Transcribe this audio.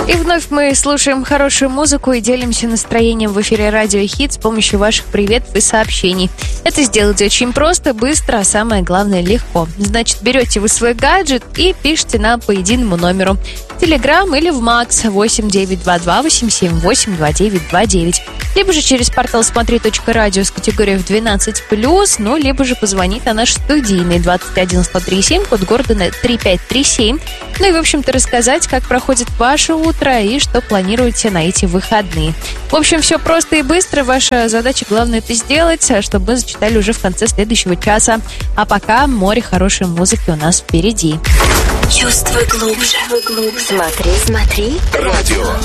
И вновь мы слушаем хорошую музыку и делимся настроением в эфире Радио Хит с помощью ваших приветов и сообщений. Это сделать очень просто, быстро, а самое главное легко. Значит, берете вы свой гаджет и пишите нам по единому номеру. В Телеграм или в Макс 8922-878-2929. Либо же через портал смотри.радио с категорией в 12+, ну, либо же позвонить на наш студийный 21-103-7, код города 3537. Ну и, в общем-то, рассказать, как проходит ваше утро и что планируете на эти выходные. В общем, все просто и быстро. Ваша задача, главное, это сделать, чтобы мы зачитали уже в конце следующего часа. А пока море хорошей музыки у нас впереди. Чувствуй глубже. Смотри. Радио